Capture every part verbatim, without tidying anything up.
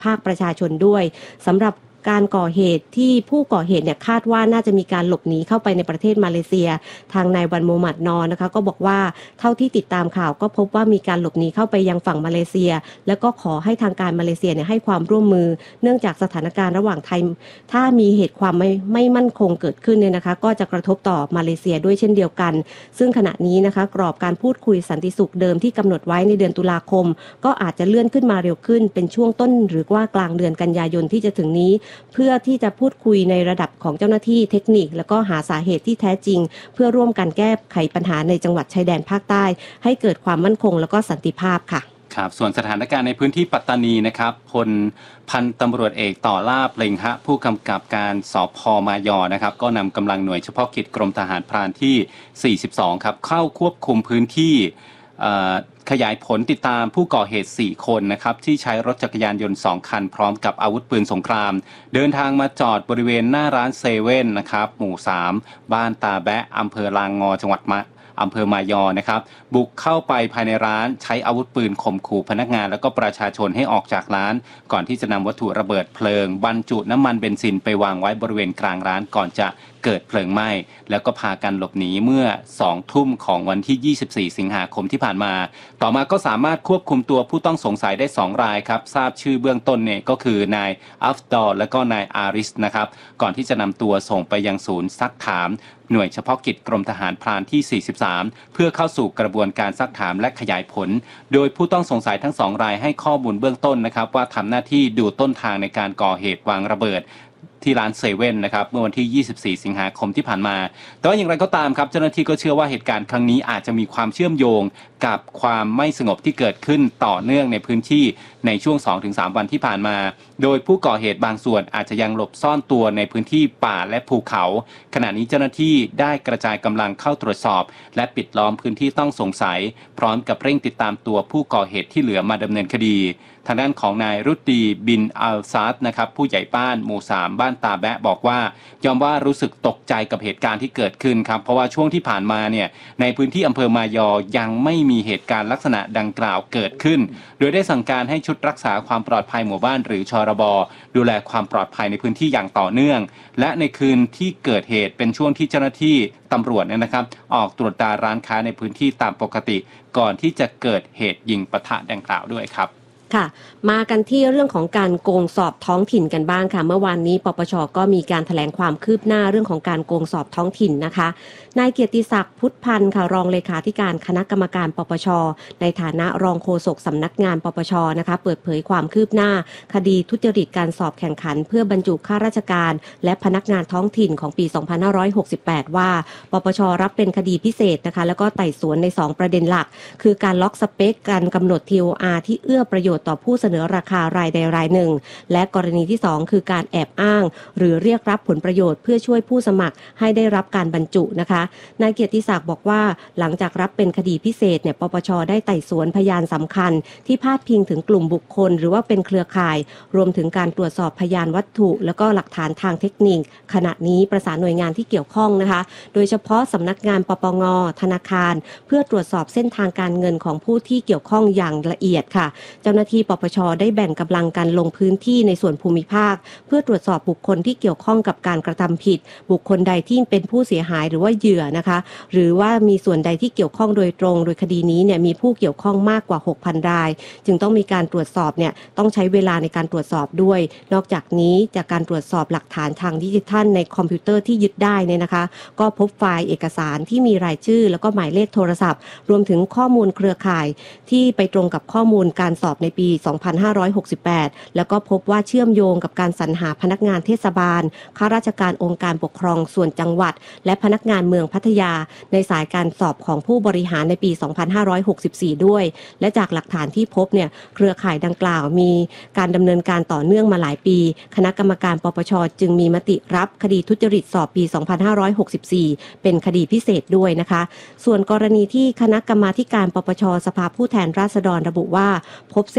ภาคประชาชนด้วยสำหรับการก่อเหตุที่ผู้ก่อเหตุเนี่ยคาดว่าน่าจะมีการหลบหนีเข้าไปในประเทศมาเลเซียทางนายวันมูฮัมหมัดนอนะคะก็บอกว่าเท่าที่ติดตามข่าวก็พบว่ามีการหลบหนีเข้าไปยังฝั่งมาเลเซียแล้วก็ขอให้ทางการมาเลเซียเนี่ยให้ความร่วมมือเนื่องจากสถานการณ์ระหว่างไทยถ้ามีเหตุความไม่ไม่มั่นคงเกิดขึ้นเนี่ยนะคะก็จะกระทบต่อมาเลเซียด้วยเช่นเดียวกันซึ่งขณะนี้นะคะกรอบการพูดคุยสันติสุขเดิมที่กำหนดไว้ในเดือนตุลาคมก็อาจจะเลื่อนขึ้นมาเร็วขึ้นเป็นช่วงต้นหรือว่ากลางเดือนกันยายนที่จะถึงนี้เพื่อที่จะพูดคุยในระดับของเจ้าหน้าที่เทคนิคแล้วก็หาสาเหตุที่แท้จริงเพื่อร่วมกันแก้ไขปัญหาในจังหวัดชายแดนภาคใต้ให้เกิดความมั่นคงแล้วก็สันติภาพค่ะครับส่วนสถานการณ์ในพื้นที่ปัตตานีนะครับพลพันตำรวจเอกต่อลาบเล็งฮะผู้กำกับการสภ.มายอนะครับก็นำกำลังหน่วยเฉพาะกิจกรมทหารพรานที่สี่สิบสองครับเข้าควบคุมพื้นที่ขยายผลติดตามผู้ก่อเหตุสี่คนนะครับที่ใช้รถจักรยานยนต์สองคันพร้อมกับอาวุธปืนสงครามเดินทางมาจอดบริเวณหน้าร้านเซเว่นนะครับหมู่สามบ้านตาแบะอำเภอลางงอจังหวัดมะอำเภอมายอนะครับบุกเข้าไปภายในร้านใช้อาวุธปืนข่มขู่พนักงานและก็ประชาชนให้ออกจากร้านก่อนที่จะนำวัตถุระเบิดเพลิงบรรจุน้ำมันเบนซินไปวางไว้บริเวณกลางร้านก่อนจะเกิดเพลิงไหม้แล้วก็พากันหลบหนีเมื่อสองทุ่มของวันที่ยี่สิบสี่สิงหาคมที่ผ่านมาต่อมาก็สามารถควบคุมตัวผู้ต้องสงสัยได้สองรายครับทราบชื่อเบื้องต้นเนี่ยก็คือนายอัฟดอลและก็นายอาริสนะครับก่อนที่จะนำตัวส่งไปยังศูนย์ซักถามหน่วยเฉพาะกิจกรมทหารพรานที่สี่สิบสามเพื่อเข้าสู่กระบวนการซักถามและขยายผลโดยผู้ต้องสงสัยทั้งสองรายให้ข้อมูลเบื้องต้นนะครับว่าทำหน้าที่ดูต้นทางในการก่อเหตุวางระเบิดที่ร้านเซเว่นนะครับเมื่อวันที่ยี่สิบสี่สิงหาคมที่ผ่านมาแต่ว่าอย่างไรก็ตามครับเจ้าหน้าที่ก็เชื่อว่าเหตุการณ์ครั้งนี้อาจจะมีความเชื่อมโยงกับความไม่สงบที่เกิดขึ้นต่อเนื่องในพื้นที่ในช่วง สองถึงสาม วันที่ผ่านมาโดยผู้ก่อเหตุบางส่วนอาจจะยังหลบซ่อนตัวในพื้นที่ป่าและภูเขาขณะนี้เจ้าหน้าที่ได้กระจายกำลังเข้าตรวจสอบและปิดล้อมพื้นที่ต้องสงสัยพร้อมกับเร่งติดตามตัวผู้ก่อเหตุที่เหลือมาดำเนินคดีทางด้านของนายรุดดีบินอัลซาดนะครับผู้ใหญ่บ้านหมู่สามบ้านตาแบะบอกว่ายอมว่ารู้สึกตกใจกับเหตุการณ์ที่เกิดขึ้นครับเพราะว่าช่วงที่ผ่านมาเนี่ยในพื้นที่อำเภอมายอยังไม่มีเหตุการณ์ลักษณะดังกล่าวเกิดขึ้นโดยได้สั่งการให้ชุดรักษาความปลอดภัยหมู่บ้านหรือชรบดูแลความปลอดภัยในพื้นที่อย่างต่อเนื่องและในคืนที่เกิดเหตุเป็นช่วงที่เจ้าหน้าที่ตำรวจเนี่ยนะครับออกตรวจตาร้านค้าในพื้นที่ตามปกติก่อนที่จะเกิดเหตุยิงปะทะดังกล่าวด้วยครับค่ะมากันที่เรื่องของการโกงสอบท้องถิ่นกันบ้างค่ะเมื่อวานนี้ปปช.ก็มีการแถลงความคืบหน้าเรื่องของการโกงสอบท้องถิ่นนะคะนายเกียรติศักดิ์พุทธพันธ์ค่ะรองเลขาธิการคณะกรรมการปปช.ในฐานะรองโฆษกสำนักงานปปช.นะคะเปิดเผยความคืบหน้าคดีทุจริตการสอบแข่งขันเพื่อบรรจุข้าราชการและพนักงานท้องถิ่นของปี สองพันห้าร้อยหกสิบแปด ว่าปปช.รับเป็นคดีพิเศษนะคะแล้วก็ไต่สวนในสองประเด็นหลักคือการล็อกสเปคการกำหนด ที โอ อาร์ ที่เอื้อประโยชน์ต่อผู้เสนอราคารายใดรายหนึ่งและกรณีที่สองคือการแอบอ้างหรือเรียกรับผลประโยชน์เพื่อช่วยผู้สมัครให้ได้รับการบรรจุนะคะนายเกียรติศักดิ์บอกว่าหลังจากรับเป็นคดีพิเศษเนี่ยปปช.ได้ไต่สวนพยานสำคัญที่พาดพิงถึงกลุ่มบุคคลหรือว่าเป็นเครือข่ายรวมถึงการตรวจสอบพยานวัตถุแล้วก็หลักฐานทางเทคนิคขณะนี้ประสานหน่วยงานที่เกี่ยวข้องนะคะโดยเฉพาะสำนักงานปปง.ธนาคารเพื่อตรวจสอบเส้นทางการเงินของผู้ที่เกี่ยวข้องอย่างละเอียดค่ะเจ้าหน้าที่ปปช.ได้แบ่งกำลังกันลงพื้นที่ในส่วนภูมิภาคเพื่อตรวจสอบบุคคลที่เกี่ยวข้องกับการกระทำผิดบุคคลใดที่เป็นผู้เสียหายหรือว่าเหยื่อนะคะหรือว่ามีส่วนใดที่เกี่ยวข้องโดยตรงโดยคดีนี้เนี่ยมีผู้เกี่ยวข้องมากกว่า หกพัน รายจึงต้องมีการตรวจสอบเนี่ยต้องใช้เวลาในการตรวจสอบด้วยนอกจากนี้จากการตรวจสอบหลักฐานทางดิจิทัลในคอมพิวเตอร์ที่ยึดได้เนี่ยนะคะก็พบไฟล์เอกสารที่มีรายชื่อแล้วก็หมายเลขโทรศัพท์รวมถึงข้อมูลเครือข่ายที่ไปตรงกับข้อมูลการสอบในปี สองพันห้าร้อยหกสิบแปด แล้วก็พบว่าเชื่อมโยงกับการสรรหาพนักงานเทศบาลข้าราชการองค์การปกครองส่วนจังหวัดและพนักงานเมืองพัทยาในสายการสอบของผู้บริหารในปี สองพันห้าร้อยหกสิบสี่ ด้วยและจากหลักฐานที่พบเนี่ยเครือข่ายดังกล่าวมีการดำเนินการต่อเนื่องมาหลายปีคณะกรรมการปปช.จึงมีมติรับคดีทุจริตสอบปี สองพันห้าร้อยหกสิบสี่ เป็นคดีพิเศษด้วยนะคะส่วนกรณีที่คณะกรรมาธิการปปช.สภาผู้แทนราษฎรระบุว่าพบเส้น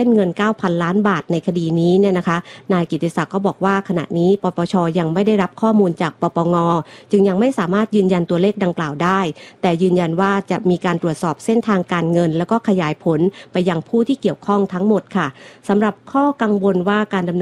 ส้นเงิน เก้าพัน ล้านบาทในคดีนี้เนี่ยนะคะนายกิติศักดิ์ก็บอกว่าขณะนี้ปปชยังไม่ได้รับข้อมูลจากปปงจึงยังไม่สามารถยืนยันตัวเลขดังกล่าวได้แต่ยืนยันว่าจะมีการตรวจสอบเส้นทางการเงินแล้วก็ขยายผลไปยังผู้ที่เกี่ยวข้องทั้งหมดค่ะสำหรับข้อกังวลว่าการดำเนิน